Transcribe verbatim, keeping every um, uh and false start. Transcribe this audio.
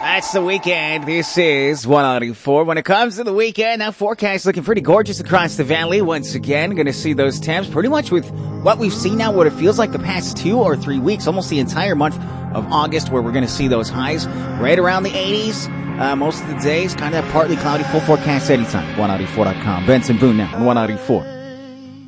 That's the weekend. This is one ninety-four. When it comes to the weekend, that forecast looking pretty gorgeous across the valley. Once again, going to see those temps pretty much with what we've seen now, what it feels like the past two or three weeks, almost the entire month of August, where we're going to see those highs right around the eighties. Uh, most of the days, kind of partly cloudy, full forecast anytime. one ninety-four dot com. Benson Boone now on one ninety-four.